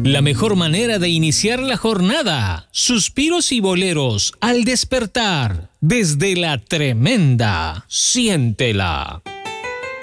La mejor manera de iniciar la jornada. Suspiros y boleros al despertar. Desde la tremenda. Siéntela.